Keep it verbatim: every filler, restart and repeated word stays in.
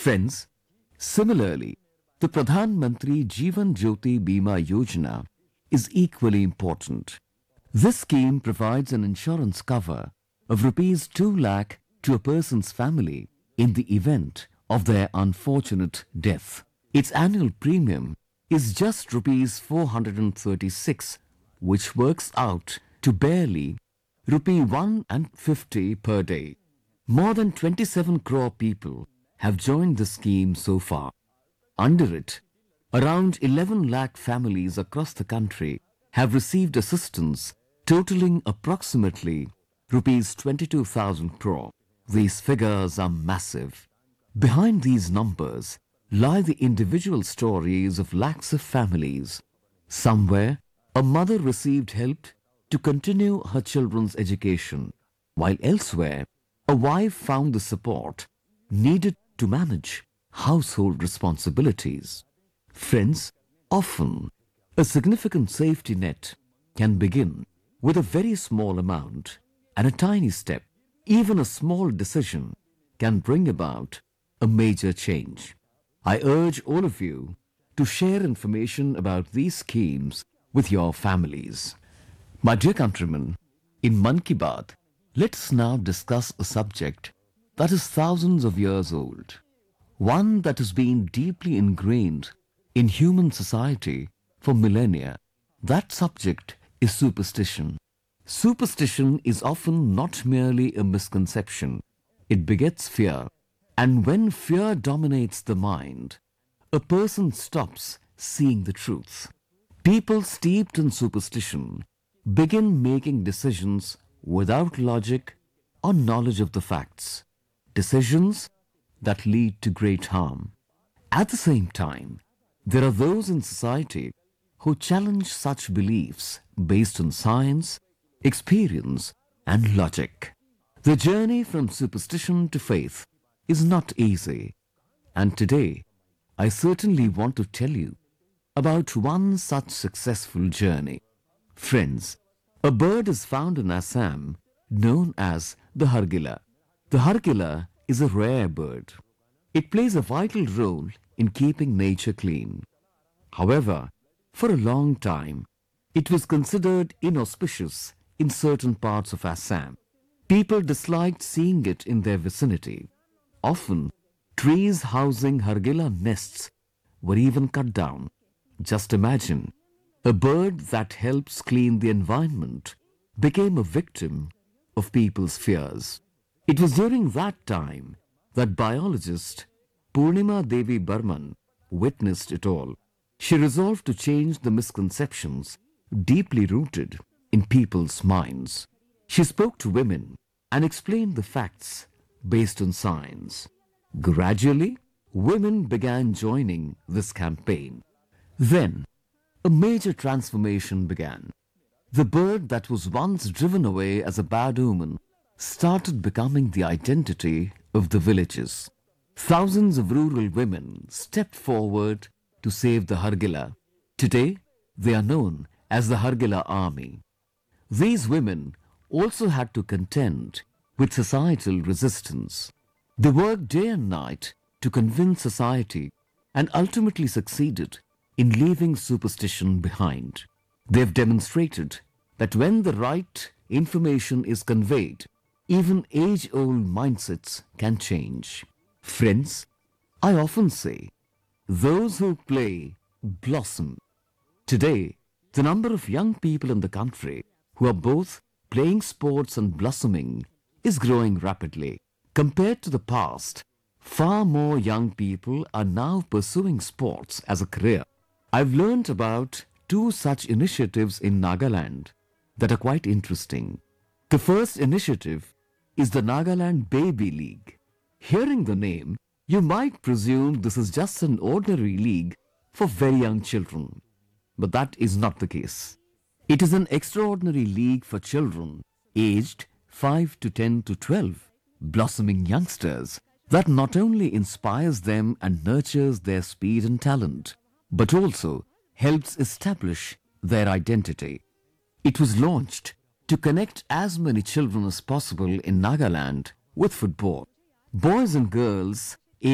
Friends, similarly, the Pradhan Mantri Jeevan Jyoti Bima Yojana is equally important. This scheme provides an insurance cover of rupees two lakh to a person's family in the event of their unfortunate death. Its annual premium is just rupees four hundred thirty-six, which works out to barely rupee one hundred fifty per day. More than twenty-seven crore people have joined the scheme so far. Under it, around eleven lakh families across the country have received assistance totaling approximately rupees twenty-two thousand crore. These figures are massive. Behind these numbers lie the individual stories of lakhs of families. Somewhere, a mother received help to continue her children's education, while elsewhere, a wife found the support needed to manage household responsibilities. Friends, often a significant safety net can begin with a very small amount, and a tiny step, even a small decision, can bring about a major change. I urge all of you to share information about these schemes with your families. My dear countrymen, in Mann Ki Baat, let us now discuss a subject that is thousands of years old, one that has been deeply ingrained in human society for millennia. That subject is superstition. Superstition is often not merely a misconception. It begets fear, and when fear dominates the mind, a person stops seeing the truth. People steeped in superstition begin making decisions without logic or knowledge of the facts, decisions that lead to great harm. At the same time, there are those in society who challenge such beliefs based on science, experience, and logic. The journey from superstition to faith is not easy, and today I certainly want to tell you about one such successful journey. Friends, a bird is found in Assam known as the Hargila. The Hargila is a rare bird. It plays a vital role in keeping nature clean. However, for a long time, it was considered inauspicious in certain parts of Assam. People disliked seeing it in their vicinity. Often, trees housing Hargila nests were even cut down. Just imagine, a bird that helps clean the environment became a victim of people's fears. It was during that time that biologist Purnima Devi Burman witnessed it all. She resolved to change the misconceptions deeply rooted in people's minds. She spoke to women and explained the facts based on science. Gradually, women began joining this campaign. Then, a major transformation began. The bird that was once driven away as a bad omen started becoming the identity of the villages. Thousands of rural women stepped forward to save the Hargila. Today, they are known as the Hargila Army. These women also had to contend with societal resistance. They worked day and night to convince society and ultimately succeeded in leaving superstition behind. They have demonstrated that when the right information is conveyed, even age-old mindsets can change. Friends, I often say, those who play blossom. Today, the number of young people in the country who are both playing sports and blossoming is growing rapidly. Compared to the past, far more young people are now pursuing sports as a career. I've learnt about two such initiatives in Nagaland that are quite interesting. The first initiative is the Nagaland Baby League. Hearing the name, you might presume this is just an ordinary league for very young children. But that is not the case. It is an extraordinary league for children aged five to ten to twelve, blossoming youngsters that not only inspires them and nurtures their speed and talent, but also helps establish their identity. It was launched to connect as many children as possible in Nagaland with football. Boys and girls